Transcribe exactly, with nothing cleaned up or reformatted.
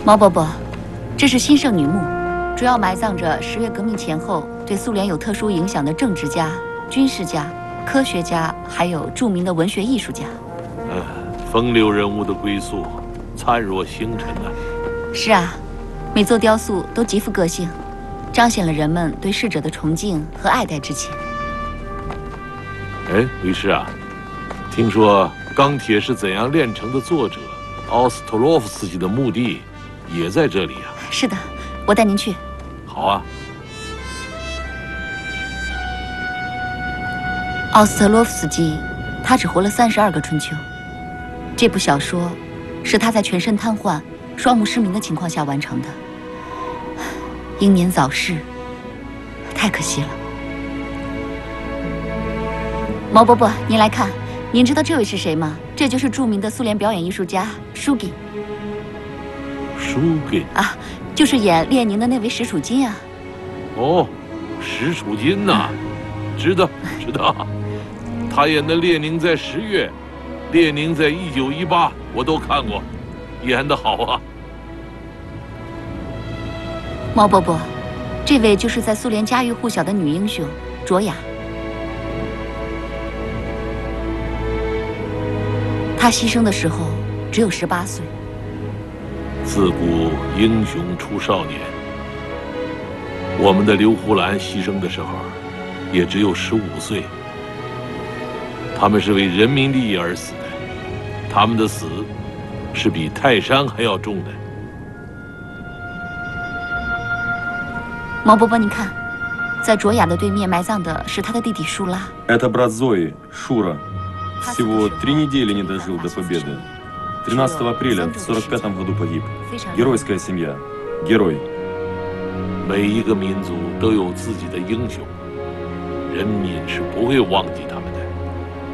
毛伯伯，这是新圣女墓，主要埋葬着十月革命前后对苏联有特殊影响的政治家、军事家、科学家，还有著名的文学艺术家。 嗯，风流人物的归宿，灿若星辰呐。 是啊，每座雕塑都极富个性，彰显了人们对逝者的崇敬和爱戴之情。 哎，为师啊，听说《钢铁是怎样炼成的》作者奥斯特洛夫斯基的墓地也在这里啊。 是的，我带您去。 好啊。 奥斯特洛夫斯基，他只活了三十二个春秋。这部小说是他在全身瘫痪、双目失明的情况下完成的，英年早逝，太可惜了。毛伯伯，您来看，您知道这位是谁吗？这就是著名的苏联表演艺术家舒金。 舒金啊，就是演列宁的那位石楚金啊。 哦，石楚金呐、啊，知道知道，他演的列宁在十月，列宁在一九一八，我都看过，演得好啊。 毛伯伯，这位就是在苏联家喻户晓的女英雄卓雅。她牺牲的时候只有十八岁。 自古英雄出少年，我们的刘胡兰牺牲的时候也只有十五岁。他们是为人民利益而死的，他们的死是比泰山还要重的。 毛伯伯，你看，在卓雅的对面埋葬的是他的弟弟舒拉。 Это брат Зои, Шура. Всего три недели не дожил до победы. тринадцатого апреля в сорок пятом году погиб. Геройская семья. Герой. 每一个民族都有自己的英雄，人民是不会忘记他。